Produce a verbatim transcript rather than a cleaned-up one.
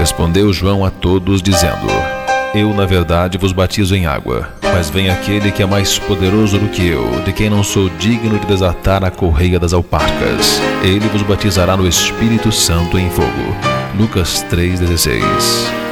Respondeu João a todos, dizendo: Eu, na verdade, vos batizo em água, mas vem aquele que é mais poderoso do que eu, de quem não sou digno de desatar a correia das alparcas. Ele vos batizará no Espírito Santo e em fogo. Lucas três, dezesseis.